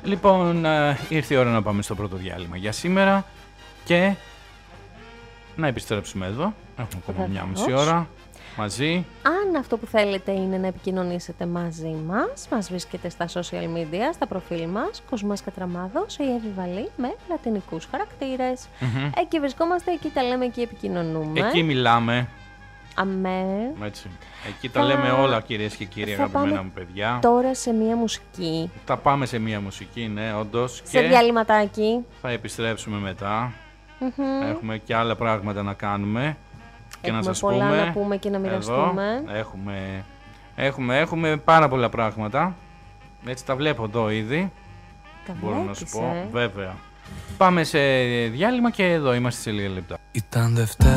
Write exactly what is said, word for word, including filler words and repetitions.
Λοιπόν, ε, ήρθε η ώρα να πάμε στο πρώτο διάλειμμα για σήμερα και να επιστρέψουμε εδώ. Έχουμε ακόμα μια μισή ώρα μαζί. Αν αυτό που θέλετε είναι να επικοινωνήσετε μαζί μας, μας βρίσκεται στα social media, στα προφίλ μας, Κοσμάς Κατραμάδος, η Εύη Βαλή με λατινικούς χαρακτήρες. Mm-hmm. Εκεί βρισκόμαστε, εκεί τα λέμε, εκεί επικοινωνούμε. Εκεί μιλάμε. Αμέ. Έτσι. Εκεί τα θα... λέμε όλα, κυρίες και κύριοι, αγαπημένα μου παιδιά. Τώρα σε μία μουσική. Θα πάμε σε μία μουσική, ναι, όντως. Σε και διαλυματάκι. Θα επιστρέψουμε μετά. Mm-hmm. Έχουμε και άλλα πράγματα να κάνουμε. Και έχουμε να σας πολλά πούμε, να πούμε και να μοιραστούμε. Εδώ, έχουμε, έχουμε, έχουμε πάρα πολλά πράγματα. Έτσι τα βλέπω εδώ ήδη. Τα μπορώ βλέπεις, να σου πω. Ε? Βέβαια. Πάμε σε διάλειμμα και εδώ είμαστε σε λίγα λεπτά. Ήταν Δευτέρα.